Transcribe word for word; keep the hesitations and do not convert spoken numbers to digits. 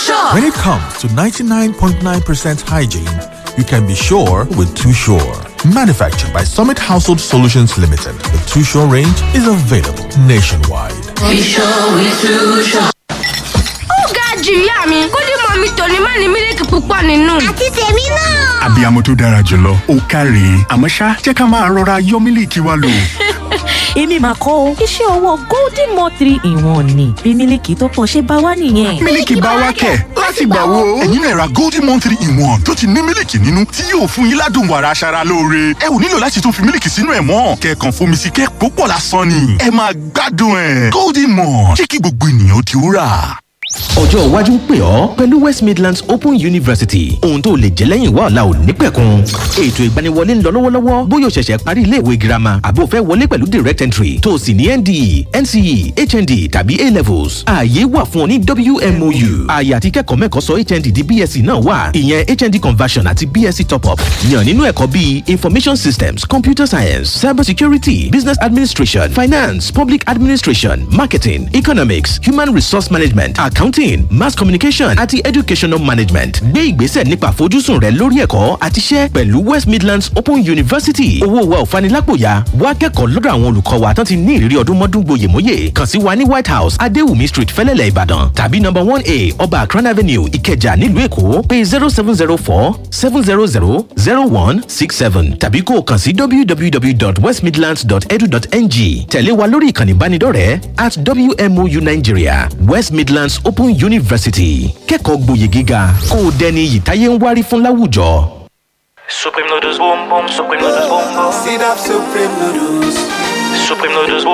Sure. When it comes to ninety-nine point nine percent hygiene, you can be sure with Too Sure. Manufactured by Summit Household Solutions Limited, the Too Sure range is available nationwide. Be sure with Too Sure. Ó ga jù ìyá mi, kó dé mọ mi tòní má ní mílíkì púpọ̀ nínú. Àti tèmi náà. Abiyamọ tó dára jùlọ, ó kárí. Àmọ́ ṣá, jẹ́ ká máa rọra yọ mílíkì wa lò. Èmi máa kọ́ o, iṣẹ́ ọwọ́ Golden Mo three in one ni. Bí mílíkì tó pọ̀ ṣe bá wá nìyẹn. Mílíkì bá wá kẹ̀ láti gbà wo. Ẹ̀yin náà ra Golden Mo three in one tó ti ní mílíkì nínú tí yóò fún yín ládùn wàrà aṣara lóore. Ẹ ò nílò láti tún fi mílíkì sínú ẹ̀ mọ́. Kẹ̀kàn fomi sí kẹ́ púpọ̀ lásán ni. Ẹ máa gbádùn ẹ̀. Golden Mo jẹ́ kí gbogbo ènìyàn ti rà. Ọjọ́ iwájú ń pè ọ́ pẹ̀lú West Midlands Open University. Ohun tó lè jẹ́ lẹ́yìn wá ọ̀la ò ní pẹ̀kun. Ètò ìgbaniwọlé ń lọ lọ́wọ́lọ́wọ́ bóyá o ṣẹ̀ṣẹ̀ parí iléèwé girama àbí o fẹ́ wọlé pẹ̀lú direct entry tó o sì ní N D E, N C E, H N D tàbí A-levels. Ààyè wà fún ọ ní W M O U. Ààyè àti kẹ́kọ̀ọ́ mẹ́kọ̀ọ́ sọ H N D di B S c náà wà. Ìyẹn H N D conversion àti B S c top up. Yàn nínú ẹ̀kọ́ bíi Information Systems, Computer Science, Cyber Security, Business Administration, Finance, Public Administration, Marketing, Economics, Human Resource Management, Accounting, Mass Communication àti Educational Management. Gbé ìgbésẹ̀ nípa àfojúsùn rẹ lórí ẹ̀kọ́ àti iṣẹ́ pẹ̀lú West Midlands Open University. Owó wa ò fanilápòyà. Wá kẹ́kọ̀ọ́ lọ́dọ̀ àwọn olùkọ́ wa tán ti ní ìrírí ọdún mọ́dún gboyèmóyè. Kàn sí wa ní White House, Adéwùmí Street, Fẹ́lẹ́lẹ̀, Ìbàdàn tàbí number one A Ọba Akran Avenue, Ìkẹjà nílùú Èkó. Pé zero seven zero four seven zero zero zero one six seven tàbí kó o kàn sí w w w dot west midlands dot e d u dot n g. Tẹ̀lé wa lórí ìkànnì ìbánidọ́rẹ̀ẹ́ at W M O U Nigeria. West Midlands Open University. Kẹ́kọ̀ọ́ gboyè gíga kó o dẹni iyì táyé ń wárí fún láwùjọ. Supreme noodles boom boom, Supreme noodles boom boom. Sit up, Supreme noodles. Supreme noodles boom.